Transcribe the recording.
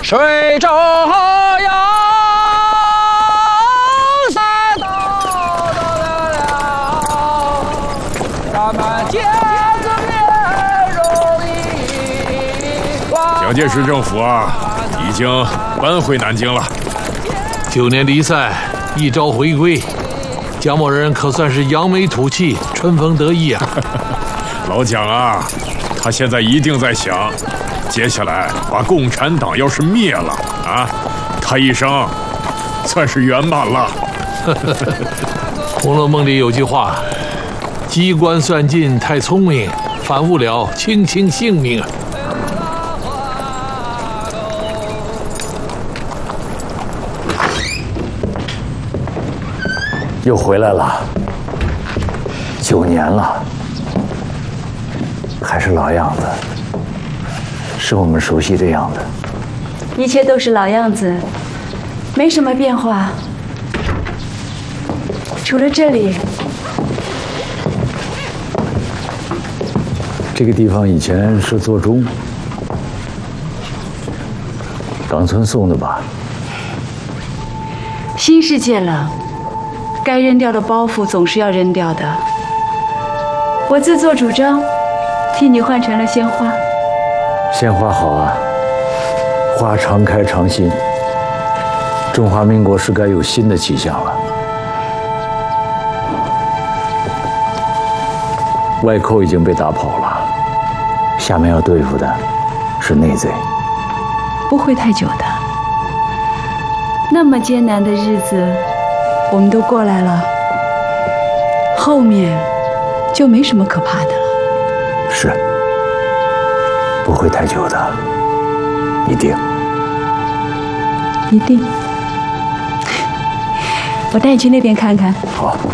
水中央，三道了，咱们见个面容易。 蒋介石政府啊，已经搬回南京了。 9年离散，一朝回归，蒋某人可算是扬眉吐气，春风得意啊！ 老蒋啊，他现在一定在想，接下来把共产党要是灭了啊，他一生算是圆满了。 《红楼梦》里有句话：“机关算尽太聪明，反误了卿卿性命啊！” 又回来了，9年了，还是老样子，是我们熟悉的样子。 一切都是老样子，没什么变化，除了这里。 这个地方以前是座钟，冈村送的吧？ 新世界了。该扔掉的包袱总是要扔掉的。我自作主张，替你换成了鲜花。 鲜花好啊，花常开常新。中华民国是该有新的气象了。外寇已经被打跑了，下面要对付的是内贼。 不会太久的。那么艰难的日子。我们都过来了，后面就没什么可怕的了。 是，不会太久的，一定。 一定。我带你去那边看看。 好。